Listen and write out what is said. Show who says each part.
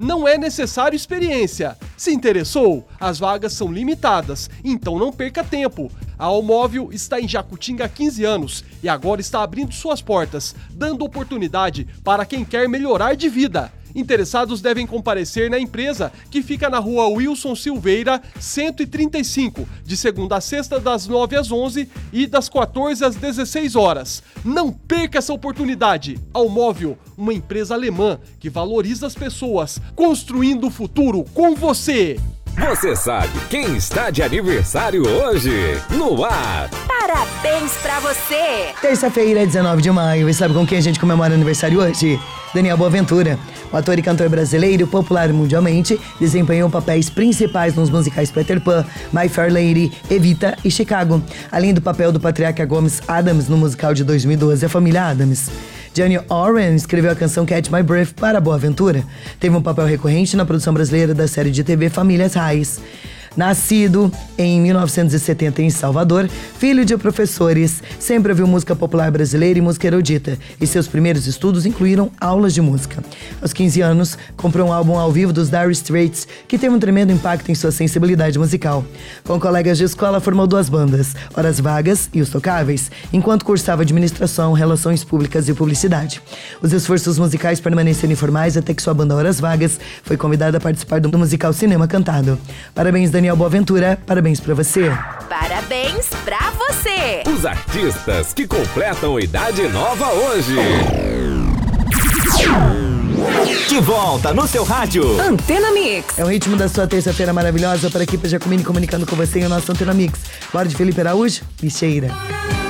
Speaker 1: não é necessário experiência. Se interessou? As vagas são limitadas, então não perca tempo. A Almóvel está em Jacutinga há 15 anos e agora está abrindo suas portas, dando oportunidade para quem quer melhorar de vida. Interessados devem comparecer na empresa, que fica na rua Wilson Silveira, 135, de segunda a sexta, das 9 às 11 e das 14 às 16 horas. Não perca essa oportunidade! Almóvel, uma empresa alemã que valoriza as pessoas, construindo o futuro com você!
Speaker 2: Você sabe quem está de aniversário hoje? No ar!
Speaker 3: Parabéns pra você!
Speaker 4: Terça-feira, 19 de maio. E sabe com quem a gente comemora aniversário hoje? Daniel Boaventura. O ator e cantor brasileiro, popular mundialmente, desempenhou papéis principais nos musicais Peter Pan, My Fair Lady, Evita e Chicago, além do papel do patriarca Gomes Adams no musical de 2012, A Família Addams. Johnny Oren escreveu a canção Catch My Breath para Boaventura. Teve um papel recorrente na produção brasileira da série de TV Famílias Reis. Nascido em 1970 em Salvador, filho de professores, sempre ouviu música popular brasileira e música erudita, e seus primeiros estudos incluíram aulas de música. Aos 15 anos, comprou um álbum ao vivo dos Dire Straits, que teve um tremendo impacto em sua sensibilidade musical. Com colegas de escola, formou duas bandas, Horas Vagas e Os Tocáveis, enquanto cursava administração, relações públicas e publicidade. Os esforços musicais permaneceram informais até que sua banda Horas Vagas foi convidada a participar do musical Cinema Cantado. Parabéns, Daniel Boaventura, parabéns pra você.
Speaker 3: Parabéns pra você.
Speaker 2: Os artistas que completam idade nova hoje.
Speaker 5: De volta no seu rádio.
Speaker 3: Antena Mix.
Speaker 4: É o ritmo da sua terça-feira maravilhosa para a equipe Jacomini comunicando com você em o nosso Antena Mix. Bora de Felipe Araújo e Cheira.